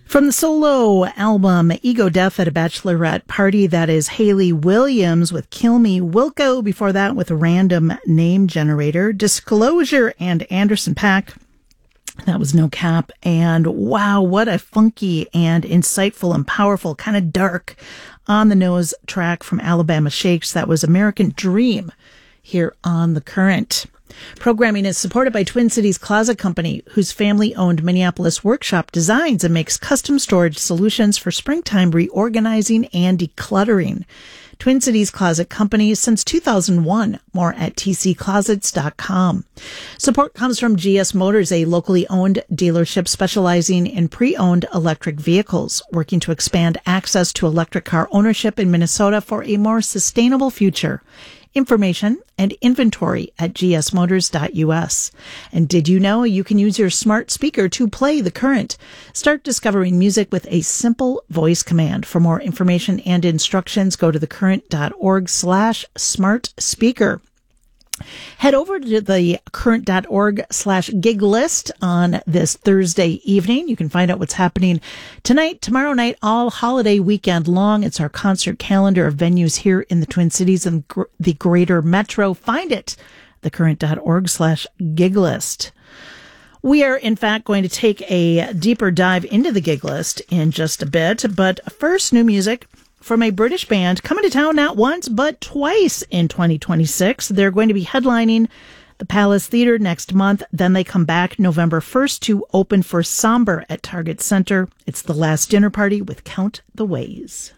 From the solo album Ego Death at a Bachelorette Party, that is Hayley Williams with Kill Me. Wilco before that with Random Name Generator. Disclosure and Anderson .Paak. That was No Cap. And wow, what a funky and insightful and powerful, kind of dark, on the nose track from Alabama Shakes. That was American Dream here on The Current. Programming is supported by Twin Cities Closet Company, whose family-owned Minneapolis workshop designs and makes custom storage solutions for springtime reorganizing and decluttering. Twin Cities Closet Company since 2001. More at tcclosets.com. Support comes from GS Motors, a locally owned dealership specializing in pre-owned electric vehicles, working to expand access to electric car ownership in Minnesota for a more sustainable future. Information and inventory at gsmotors.us. And did you know you can use your smart speaker to play The Current? Start discovering music with a simple voice command. For more information and instructions, go to thecurrent.org/smart speaker. Head over to the current.org/gig list on this Thursday evening. You can find out what's happening tonight, tomorrow night, all holiday weekend long. It's our concert calendar of venues here in the Twin Cities and the greater metro. Find it, thecurrent.org/gig list. We are, in fact, going to take a deeper dive into the gig list in just a bit. But first, new music from a British band coming to town not once, but twice in 2026. They're going to be headlining the Palace Theater next month. Then they come back November 1st to open for Somber at Target Center. It's The Last Dinner Party with Count the Ways.